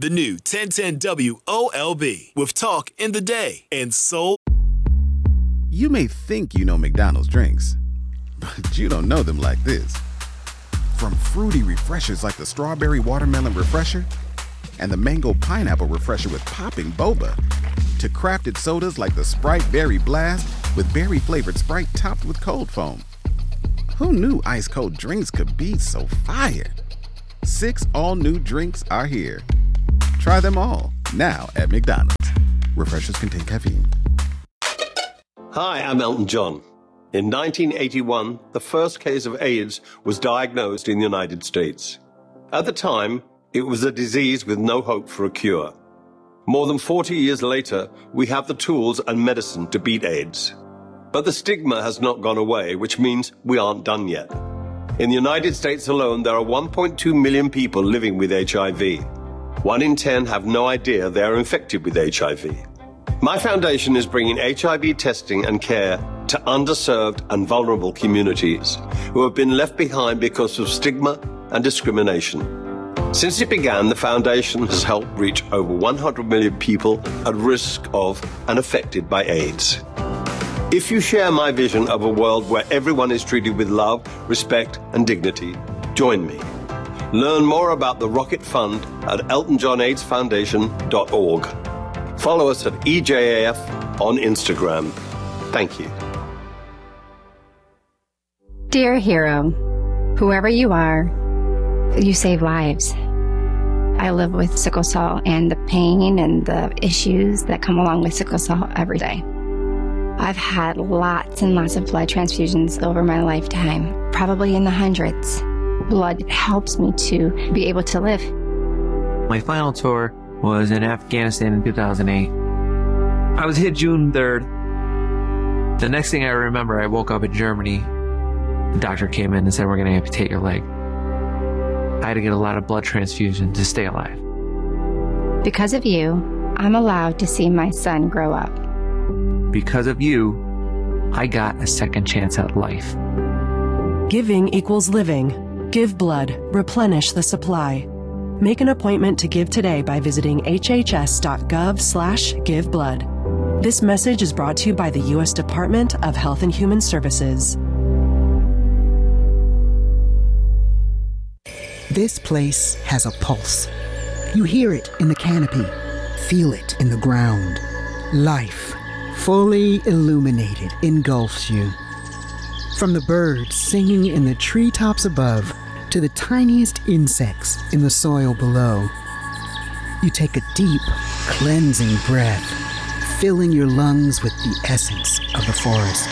The new 1010W OLB with talk in the day and soul. You may think you know McDonald's drinks, but you don't know them like this. From fruity refreshers like the Strawberry Watermelon Refresher and the Mango Pineapple Refresher with popping boba, to crafted sodas like the Sprite Berry Blast with berry-flavored Sprite topped with cold foam. Who knew ice-cold drinks could be so fire? 6 all-new drinks are here. Try them all, now at McDonald's. Refreshers contain caffeine. Hi, I'm Elton John. In 1981, the first case of AIDS was diagnosed in the United States. At the time, it was a disease with no hope for a cure. More than 40 years later, we have the tools and medicine to beat AIDS. But the stigma has not gone away, which means we aren't done yet. In the United States alone, there are 1.2 million people living with HIV. 1 in 10 have no idea they are infected with HIV. My foundation is bringing HIV testing and care to underserved and vulnerable communities who have been left behind because of stigma and discrimination. Since it began, the foundation has helped reach over 100 million people at risk of and affected by AIDS. If you share my vision of a world where everyone is treated with love, respect, and dignity, join me. Learn more about the Rocket Fund at eltonjohnaidsfoundation.org. Follow us at EJAF on Instagram. Thank you. Dear hero, whoever you are, you save lives. I live with sickle cell and the pain and the issues that come along with sickle cell every day. I've had lots and lots of blood transfusions over my lifetime, probably in the hundreds. Blood helps me to be able to live. My final tour was in Afghanistan in 2008. I was hit June 3rd. The next thing I remember, I woke up in Germany. The doctor came in and said, "We're going to amputate your leg." I had to get a lot of blood transfusion to stay alive. Because of you, I'm allowed to see my son grow up. Because of you, I got a second chance at life. Giving equals living. Give blood. Replenish the supply. Make an appointment to give today by visiting hhs.gov/giveblood. This message is brought to you by the U.S. Department of Health and Human Services. This place has a pulse. You hear it in the canopy, feel it in the ground. Life, fully illuminated, engulfs you. From the birds singing in the treetops above to the tiniest insects in the soil below. You take a deep, cleansing breath, filling your lungs with the essence of the forest.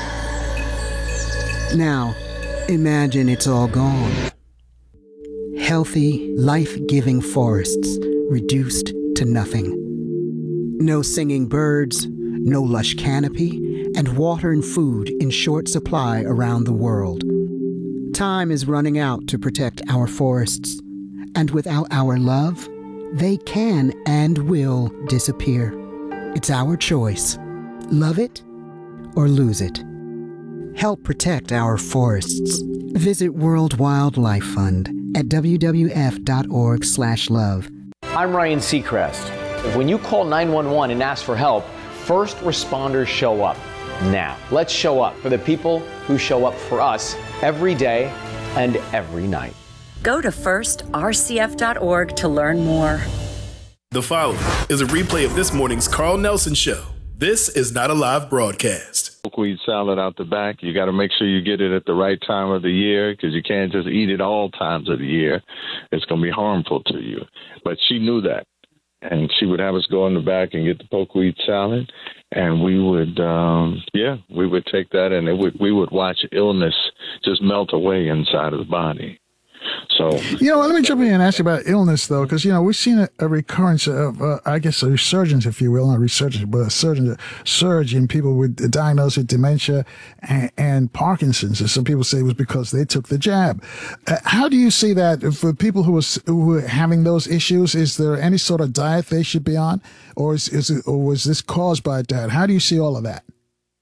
Now, imagine it's all gone. Healthy, life-giving forests reduced to nothing. No singing birds, no lush canopy, and water and food in short supply around the world. Time is running out to protect our forests, and without our love, they can and will disappear. It's our choice. Love it or lose it. Help protect our forests. Visit World Wildlife Fund at wwf.org/love. I'm Ryan Seacrest. When you call 911 and ask for help, first responders show up. Now, let's show up for the people who show up for us every day and every night. Go to firstrcf.org to learn more. The following is a replay of this morning's Carl Nelson Show. This is not a live broadcast. Buckwheat salad out the back. You got to make sure you get it at the right time of the year because you can't just eat it all times of the year. It's going to be harmful to you. But she knew that. And she would have us go in the back and get the buckwheat salad. And we would, we would take that and we would watch illness just melt away inside of the body. So, let me jump in and ask you about illness, though, because, we've seen a recurrence of, a resurgence, if you will, not resurgence, but a surge in people with diagnosed with dementia and Parkinson's. And some people say it was because they took the jab. How do you see that for people who are having those issues? Is there any sort of diet they should be on, or was this caused by that? How do you see all of that?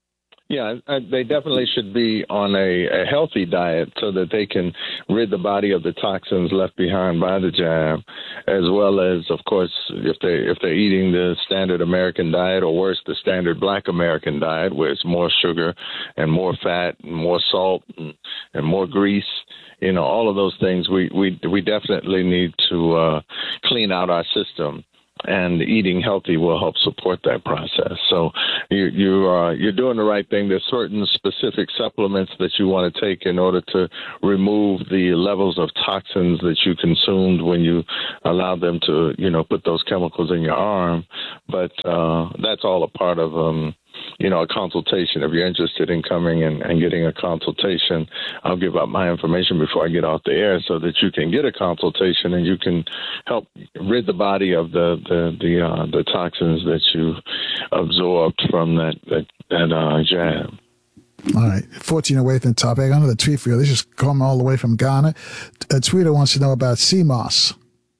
Yeah, they definitely should be on a healthy diet so that they can rid the body of the toxins left behind by the jab, as well as, of course, if they're eating the standard American diet, or worse, the standard Black American diet, where it's more sugar and more fat and more salt and more grease. All of those things we definitely need to clean out our system. And eating healthy will help support that process. So you're doing the right thing. There's certain specific supplements that you want to take in order to remove the levels of toxins that you consumed when you allowed them to, put those chemicals in your arm. But that's all a part of a consultation. If you're interested in coming and getting a consultation, I'll give out my information before I get off the air so that you can get a consultation and you can help rid the body of the toxins that you absorbed from that jab. All right, 14 away from the topic. I got another tweet for you. This is coming all the way from Ghana. A tweeter wants to know about sea moss.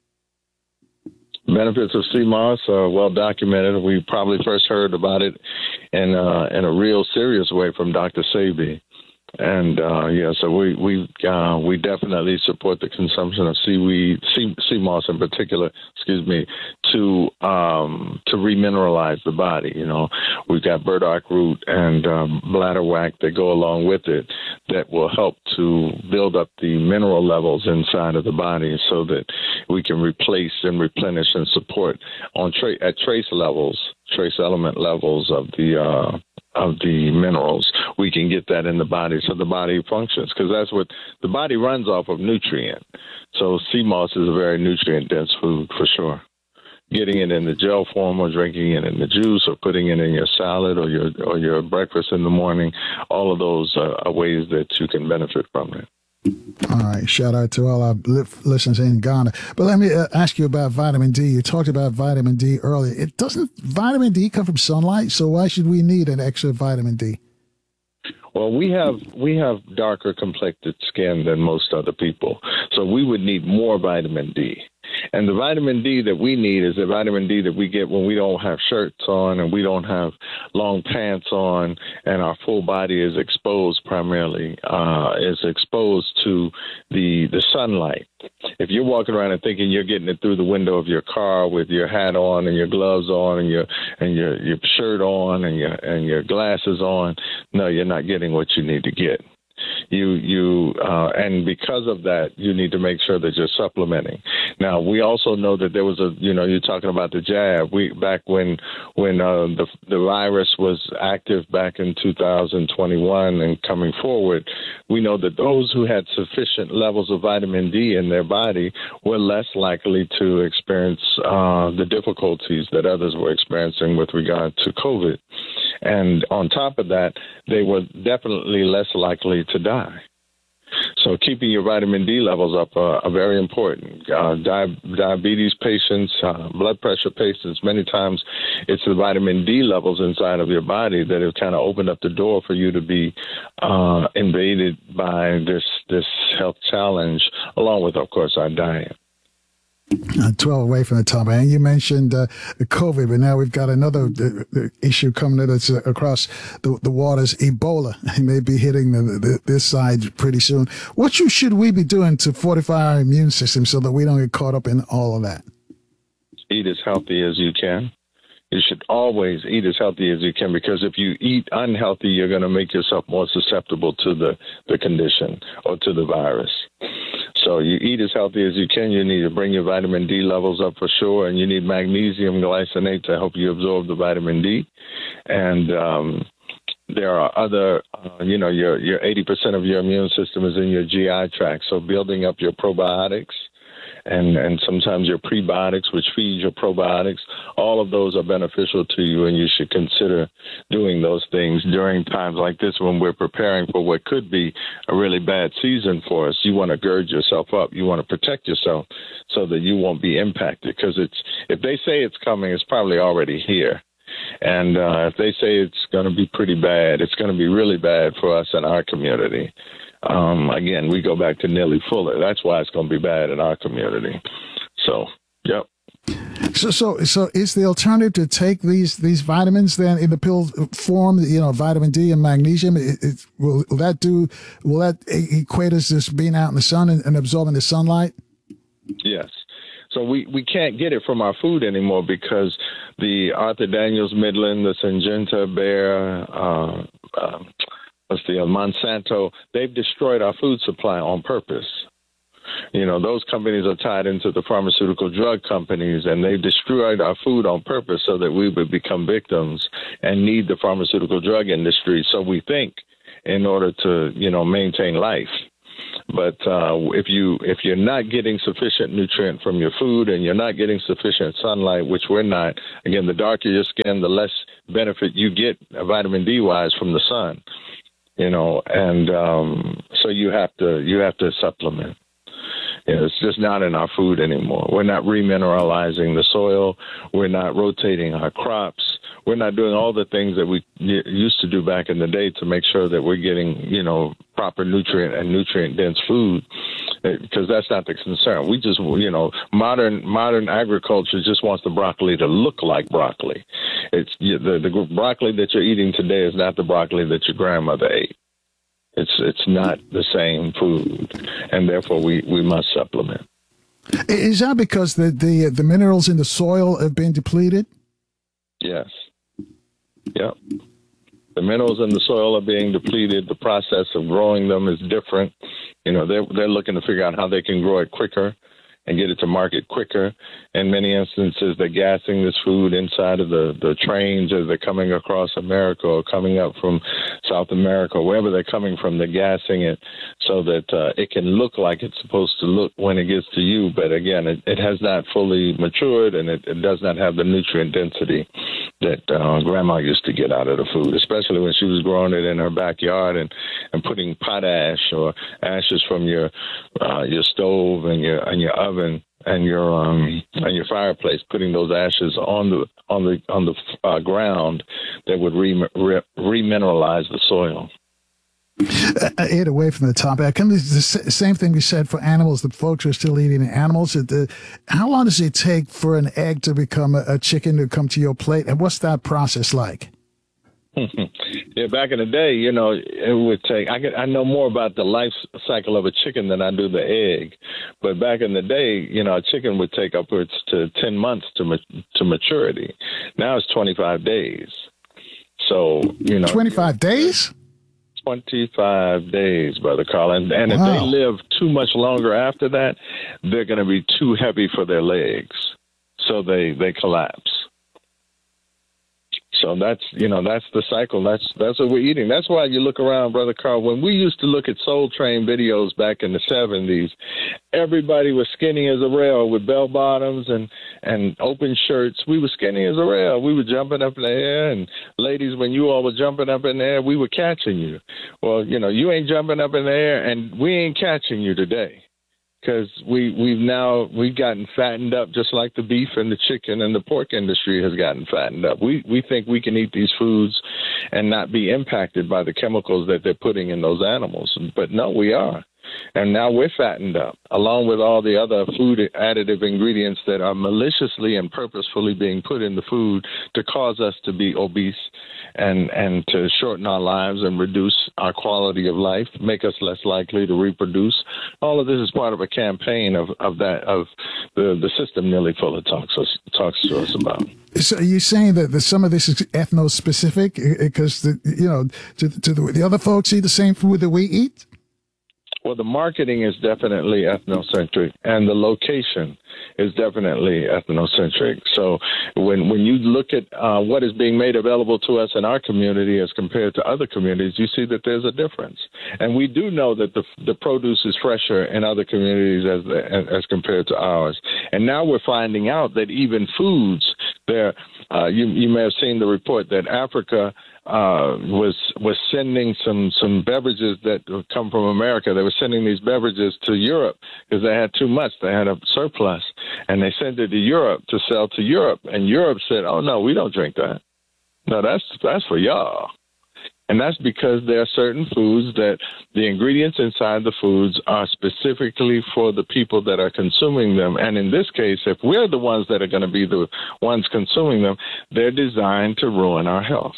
Benefits of sea moss are well documented. We probably first heard about it in a real serious way from Dr. Sebi. And so we definitely support the consumption of sea moss in particular, to remineralize the body. We've got burdock root and bladderwrack that go along with it that will help to build up the mineral levels inside of the body so that we can replace and replenish and support at trace element levels of the minerals. We can get that in the body so the body functions, because that's what the body runs off of, nutrient. So sea moss is a very nutrient-dense food for sure. Getting it in the gel form or drinking it in the juice or putting it in your salad or your breakfast in the morning, all of those are ways that you can benefit from it. All right. Shout out to all our listeners in Ghana. But let me ask you about vitamin D. You talked about vitamin D earlier. Doesn't vitamin D come from sunlight? So why should we need an extra vitamin D? Well, we have darker complected skin than most other people, so we would need more vitamin D. And the vitamin D that we need is the vitamin D that we get when we don't have shirts on and we don't have long pants on and our full body is exposed primarily, is exposed to the sunlight. If you're walking around and thinking you're getting it through the window of your car with your hat on and your gloves on and your shirt on and your glasses on, no, you're not getting what you need to get. And because of that, you need to make sure that you're supplementing. Now, we also know that there was you're talking about the jab. Back when the virus was active back in 2021 and coming forward, we know that those who had sufficient levels of vitamin D in their body were less likely to experience the difficulties that others were experiencing with regard to COVID. And on top of that, they were definitely less likely to die. So keeping your vitamin D levels up are very important. Diabetes patients, blood pressure patients, many times it's the vitamin D levels inside of your body that have kind of opened up the door for you to be invaded by this health challenge, along with, of course, our diet. 12 away from the top. And you mentioned COVID, but now we've got another issue coming at us across the waters, Ebola. It may be hitting this side pretty soon. What should we be doing to fortify our immune system so that we don't get caught up in all of that? Eat as healthy as you can. You should always eat as healthy as you can, because if you eat unhealthy, you're going to make yourself more susceptible to the condition or to the virus. So you eat as healthy as you can. You need to bring your vitamin D levels up for sure, and you need magnesium glycinate to help you absorb the vitamin D. And there are other, your 80% of your immune system is in your GI tract. So building up your probiotics and sometimes your prebiotics, which feed your probiotics, all of those are beneficial to you, and you should consider doing those things during times like this when we're preparing for what could be a really bad season for us. You want to gird yourself up. You want to protect yourself so that you won't be impacted, because if they say it's coming, it's probably already here. And if they say it's going to be pretty bad, it's going to be really bad for us in our community. Again, we go back to Neely Fuller. That's why it's going to be bad in our community. So, yep. So is the alternative to take these vitamins then in the pill form? Vitamin D and magnesium. Will that equate as just being out in the sun and absorbing the sunlight? Yes. So we can't get it from our food anymore because the Arthur Daniels Midland, the Syngenta, Bayer, Monsanto, they've destroyed our food supply on purpose. Those companies are tied into the pharmaceutical drug companies, and they've destroyed our food on purpose so that we would become victims and need the pharmaceutical drug industry. So we think in order to, maintain life. But if you're not getting sufficient nutrient from your food and you're not getting sufficient sunlight, which we're not, again, the darker your skin, the less benefit you get vitamin D wise from the sun. So you have to supplement. It's just not in our food anymore. We're not remineralizing the soil. We're not rotating our crops. We're not doing all the things that we used to do back in the day to make sure that we're getting, proper nutrient and nutrient-dense food, because that's not the concern. We just, modern agriculture just wants the broccoli to look like broccoli. It's the broccoli that you're eating today is not the broccoli that your grandmother ate. It's not the same food, and therefore we must supplement. Is that because the minerals in the soil have been depleted? Yes. Yep. The minerals in the soil are being depleted. The process of growing them is different. They're looking to figure out how they can grow it quicker and get it to market quicker. In many instances, they're gassing this food inside of the trains as they're coming across America or coming up from South America, wherever they're coming from. They're gassing it so that it can look like it's supposed to look when it gets to you. But again, it has not fully matured, and it does not have the nutrient density that Grandma used to get out of the food, especially when she was growing it in her backyard and putting potash or ashes from your stove and your oven and your fireplace, putting those ashes on the ground that would remineralize the soil. I ate away from the topic. The same thing we said for animals. The folks are still eating animals. How long does it take for an egg to become a chicken to come to your plate? And what's that process like? Yeah, back in the day, it would take. I know more about the life cycle of a chicken than I do the egg. But back in the day, a chicken would take upwards to 10 months to maturity. Now it's 25 days. So 25 days. 25 days, Brother Carl. And if they live too much longer after that, they're going to be too heavy for their legs. So they collapse. So that's the cycle. That's what we're eating. That's why you look around, Brother Carl. When we used to look at Soul Train videos back in the 70s, everybody was skinny as a rail with bell bottoms and open shirts. We were skinny as a rail. We were jumping up in the air, and ladies, when you all were jumping up in the air, we were catching you. Well, you ain't jumping up in the air, and we ain't catching you today. Because we've gotten fattened up just like the beef and the chicken and the pork industry has gotten fattened up. We think we can eat these foods and not be impacted by the chemicals that they're putting in those animals. But no, we are. And now we're fattened up, along with all the other food additive ingredients that are maliciously and purposefully being put in the food to cause us to be obese and to shorten our lives and reduce our quality of life, make us less likely to reproduce. All of this is part of a campaign of the system nearly full of talks to us about. So are you saying that some of this is ethno-specific because do the other folks eat the same food that we eat? Well, the marketing is definitely ethnocentric, and the location is definitely ethnocentric. So when you look at what is being made available to us in our community as compared to other communities, you see that there's a difference. And we do know that the produce is fresher in other communities as compared to ours. And now we're finding out that even foods, you may have seen the report that Africa was sending some beverages that come from America. They were sending these beverages to Europe because they had too much. They had a surplus, and they sent it to Europe to sell to Europe. And Europe said, "Oh no, we don't drink that. No, that's for y'all." And that's because there are certain foods that the ingredients inside the foods are specifically for the people that are consuming them. And in this case, if we're the ones that are going to be the ones consuming them, they're designed to ruin our health.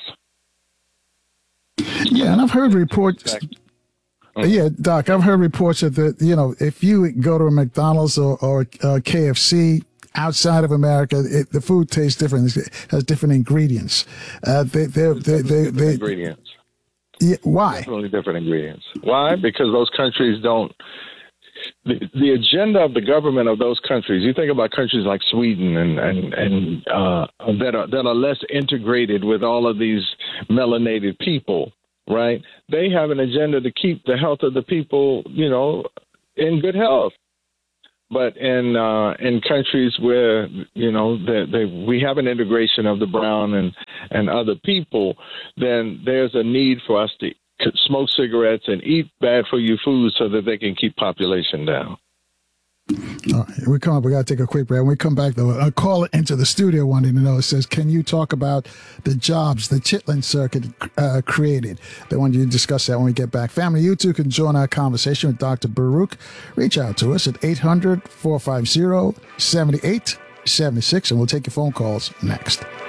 Yeah, and I've heard reports. Yeah, Doc, I've heard reports that, if you go to a McDonald's or KFC outside of America, the food tastes different. It has different ingredients. Ingredients. Yeah, why? Definitely different ingredients. Why? Because those countries don't. The agenda of the government of those countries. You think about countries like Sweden and that are less integrated with all of these melanated people, right? They have an agenda to keep the health of the people, in good health. But in countries where we have an integration of the brown and other people, then there's a need for us to smoke cigarettes and eat bad for you foods so that they can keep population down. All right, we got to take a quick break. When we come back, though, a caller into the studio wanting to know, it says, can you talk about the jobs the Chitlin Circuit created? They want you to discuss that when we get back. Family, you too can join our conversation with Dr. Baruch. Reach out to us at 800-450-7876, and we'll take your phone calls next.